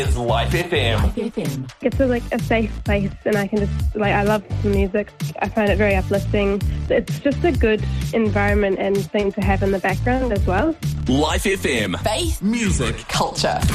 It's Life FM. It's a safe place, and I can just, I love the music. I find it very uplifting. It's just a good environment and thing to have in the background as well. Life FM. Faith, music, culture.